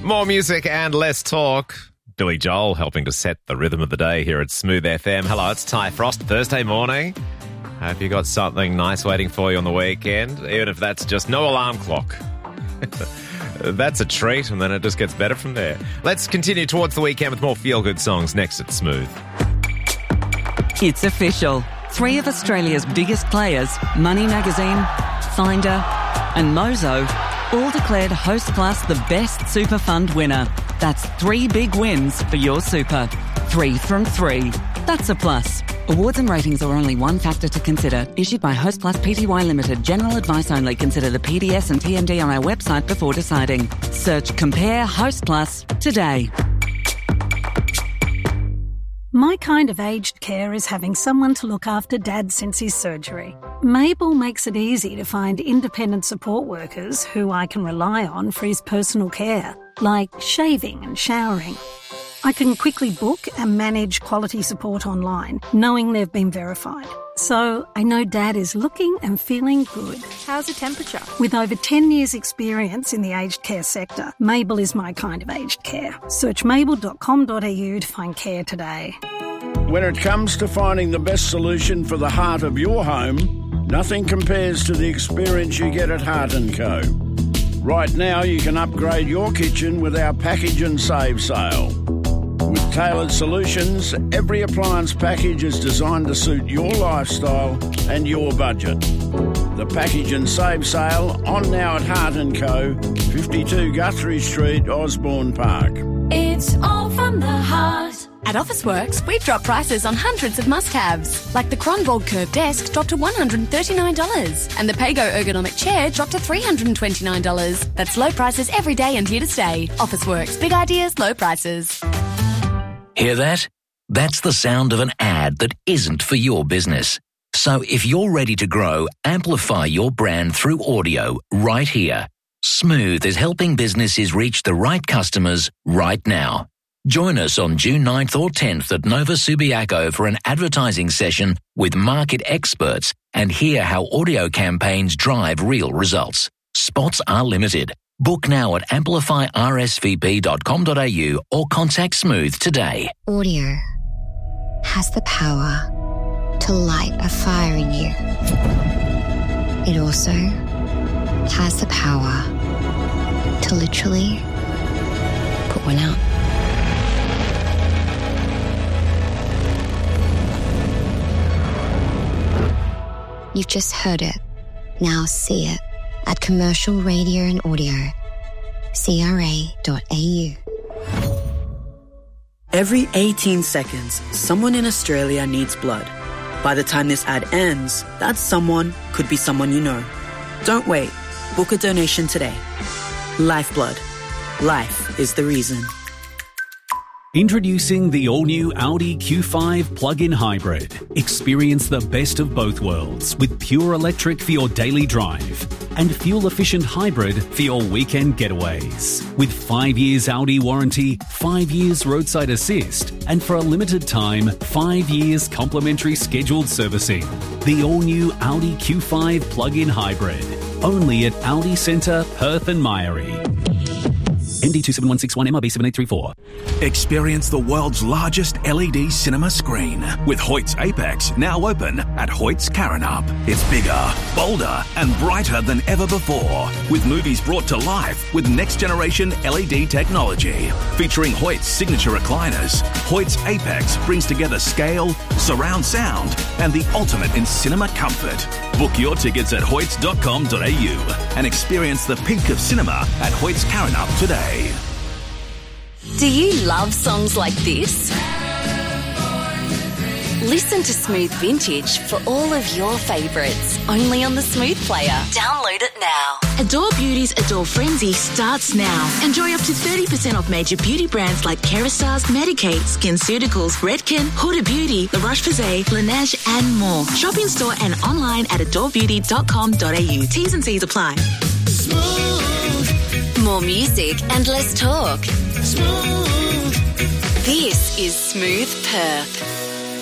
More music and less talk. Billy Joel helping to set the rhythm of the day here at Smooth FM. Hello, it's Ty Frost. Thursday morning. Hope you got something nice waiting for you on the weekend, even if that's just no alarm clock. That's a treat, and then it just gets better from there. Let's continue towards the weekend with more feel-good songs next at Smooth. It's official. 3 of Australia's biggest players, Money Magazine, Finder and Mozo, all declared Hostplus the best super fund winner. That's 3 big wins for your super. 3 from 3. That's a plus. Awards and ratings are only one factor to consider. Issued by Hostplus Pty Limited. General advice only. Consider the PDS and TMD on our website before deciding. Search Compare Hostplus today. My kind of aged care is having someone to look after Dad since his surgery. Mabel makes it easy to find independent support workers who I can rely on for his personal care, like shaving and showering. I can quickly book and manage quality support online, knowing they've been verified. So I know Dad is looking and feeling good. How's the temperature? With over 10 years' experience in the aged care sector, Mabel is my kind of aged care. Search mabel.com.au to find care today. When it comes to finding the best solution for the heart of your home, nothing compares to the experience you get at Heart & Co. Right now, you can upgrade your kitchen with our Package and Save sale. With tailored solutions, every appliance package is designed to suit your lifestyle and your budget. The Package and Save sale on now at Heart & Co, 52 Guthrie Street, Osborne Park. It's all from the heart. At Officeworks, we've dropped prices on hundreds of must-haves, like the Cronvold Curve Desk dropped to $139, and the Pago Ergonomic Chair dropped to $329. That's low prices every day and here to stay. Officeworks, big ideas, low prices. Hear that? That's the sound of an ad that isn't for your business. So if you're ready to grow, amplify your brand through audio right here. Smooth is helping businesses reach the right customers right now. Join us on June 9th or 10th at Nova Subiaco for an advertising session with market experts and hear how audio campaigns drive real results. Spots are limited. Book now at amplifyrsvp.com.au or contact Smooth today. Audio has the power to light a fire in you. It also has the power to literally put one out. You've just heard it. Now see it at Commercial Radio and Audio, CRA.au. Every 18 seconds, someone in Australia needs blood. By the time this ad ends, that someone could be someone you know. Don't wait. Book a donation today. Lifeblood. Life is the reason. Introducing the all-new Audi Q5 plug-in hybrid. Experience the best of both worlds with pure electric for your daily drive and fuel-efficient hybrid for your weekend getaways. With 5 years Audi warranty, 5 years roadside assist, and for a limited time, 5 years complimentary scheduled servicing. The all-new Audi Q5 plug-in hybrid. Only at Audi Centre, Perth and Myrie. MD 27161 MRB 7834. Experience the world's largest LED cinema screen with Hoyt's Apex now open at Hoyt's Karrinyup. It's bigger, bolder and brighter than ever before, with movies brought to life with next generation LED technology. Featuring Hoyt's signature recliners, Hoyt's Apex brings together scale, surround sound and the ultimate in cinema comfort. Book your tickets at hoyts.com.au and experience the peak of cinema at Hoyt's Karrinyup today. Do you love songs like this? Listen to Smooth Vintage for all of your favourites, only on the Smooth player. Download it now. Adore Beauty's Adore Frenzy starts now. Enjoy up to 30% off major beauty brands like Kerastase, Medik8, SkinCeuticals, Redken, Huda Beauty, La Roche-Posay, Laneige and more. Shop in store and online at adorebeauty.com.au. T's and C's apply. Smooth. More music and less talk. Smooth. This is Smooth Perth.